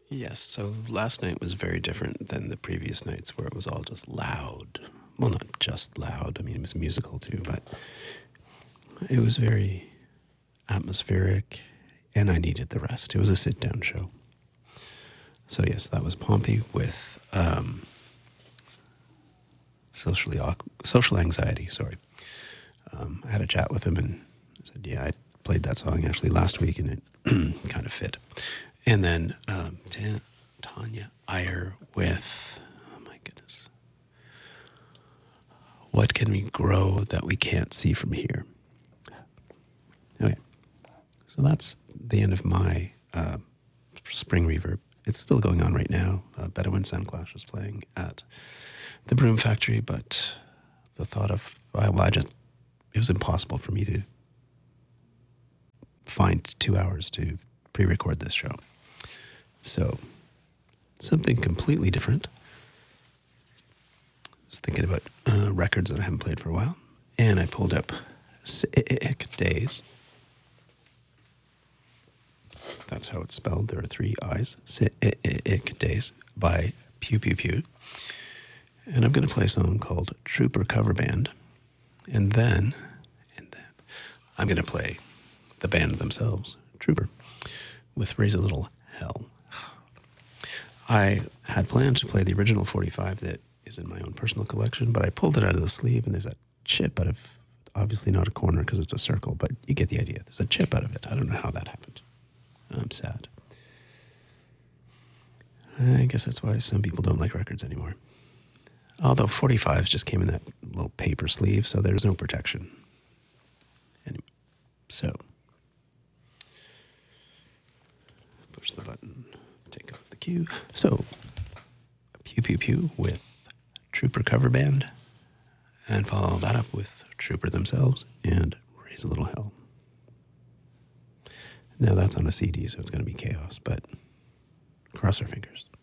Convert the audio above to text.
Yes, so last night was very different than the previous nights where it was all just loud. Well, not just loud, I mean, it was musical too, but it was very atmospheric, and I needed the rest. It was a sit down show. So, yes, that was Pompey with social anxiety. Sorry. I had a chat with him and said, yeah, I played that song actually last week and it kind of fit. And then Tanya Iyer with, oh my goodness, what can we grow that we can't see from here? Okay, so that's the end of my spring reverb. It's still going on right now. Bedouin Soundclash is playing at the Broom Factory, but the thought of, it was impossible for me to find 2 hours to pre-record this show. So, something completely different. I was thinking about records that I haven't played for a while, and I pulled up Sick Days. That's how it's spelled. There are 3 I's. Sick Days by Pew Pew Pew. And I'm going to play a song called Trooper Cover Band. And then I'm going to play the band themselves, Trooper, with Raise a Little Hell. I had planned to play the original 45 that is in my own personal collection, but I pulled it out of the sleeve and there's a chip out of, obviously not a corner because it's a circle, but you get the idea. There's a chip out of it. I don't know how that happened. I'm sad. I guess that's why some people don't like records anymore. Although 45s just came in that little paper sleeve, so there's no protection. Anyway, so push the button, take off the cue. So, Pew Pew Pew with Trooper Cover Band, and follow that up with Trooper themselves and Raise a Little Hell. Now that's on a CD, so it's going to be chaos, but cross our fingers.